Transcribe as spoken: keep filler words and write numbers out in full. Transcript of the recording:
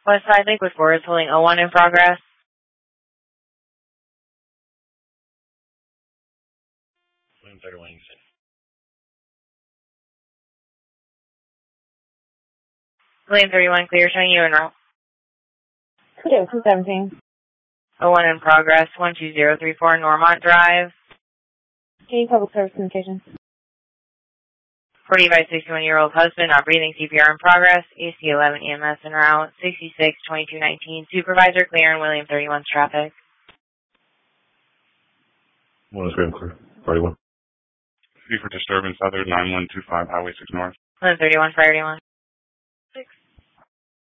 West Side Lakewood Forest holding oh one in progress. William thirty-one, Houston. William thirty-one, clear, showing you en route. Clear, two seventeen. oh one in progress, one two zero three four Normont Drive. K Public Service Communications. forty-five, sixty-one-year-old husband, not breathing, C P R in progress, A C eleven E M S en route, sixty-six, twenty-two nineteen, supervisor clear in William thirty-one's traffic. One is Graham clear. thirty-one. C for disturbance, other nine one two five Highway six North. William thirty-one, priority one.